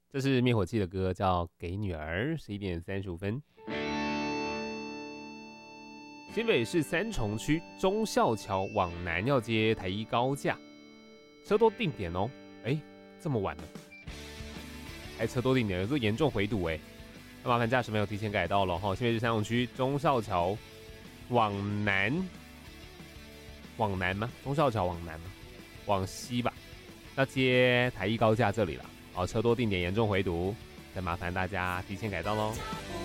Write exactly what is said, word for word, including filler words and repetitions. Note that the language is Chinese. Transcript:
这是灭火器的歌，叫《给女儿》，十一点三十五分。新北市三重区忠孝桥往南要接台一高架，车多定点哦。哎，这么晚了，还车多定点，有时候严重回堵哎。那麻烦驾驶朋友提前改道了哈。新北市三重区忠孝桥往南，往南吗？忠孝桥往南吗？往西吧，要接台一高架这里了。好，车多定点严重回堵，再麻烦大家提前改道喽。